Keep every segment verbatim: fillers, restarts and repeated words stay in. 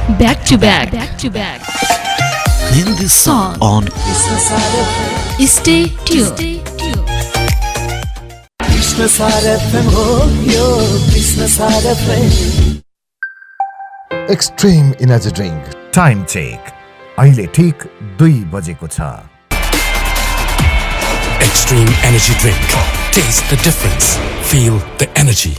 back to back, back to back. Hindi song on Stay tuned. Extreme Energy Drink. Time check अहिले ठीक दुई बजेको छ। Extreme Energy Drink. Taste the difference. Feel the energy.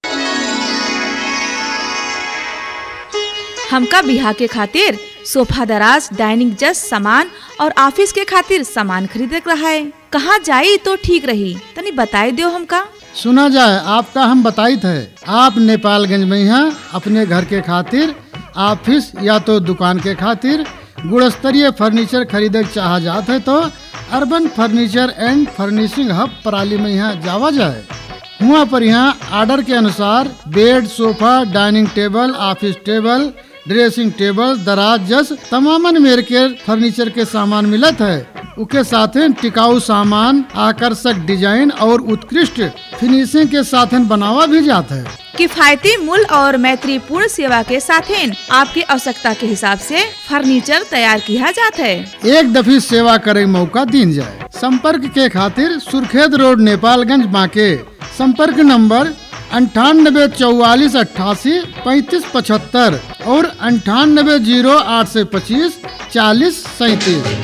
हमका बिहा के खातिर सोफा दराज डाइनिंग जस्ट सामान और ऑफिस के खातिर सामान खरीदे रहा है। कहाँ जाई तो ठीक रही तनी बताई दो हमका। सुना जाए आपका हम बताई थे, आप नेपालगंज में यहाँ अपने घर के खातिर ऑफिस या तो दुकान के खातिर गुणस्तरीय फर्नीचर खरीदे चाह जाते है तो अर्बन फर्नीचर एंड फर्निशिंग हब पराली में यहाँ जावा जाए। वहाँ पर यहाँ ऑर्डर के अनुसार bed, sofa, dining table, office table, dressing table, दराज जस तमामन मेर के फर्नीचर के सामान मिलत है। उसके साथ टिकाऊ सामान, आकर्षक डिजाइन और उत्कृष्ट फिनिशिंग के साथ बनावा भी जाता है। किफायती मूल्य और मैत्रीपूर्ण सेवा के साथ आपकी आवश्यकता के हिसाब से फर्नीचर तैयार किया जाता है। एक दफी सेवा करे मौका दीन जाए। संपर्क के खातिर सुर्खेत रोड नेपालगंज बांके। संपर्क नंबर अंठानबे चौवालीस अट्ठासी पैंतीस पचहत्तर और अंठानबे जीरो आठ सौ पच्चीस चालीस सैंतीस।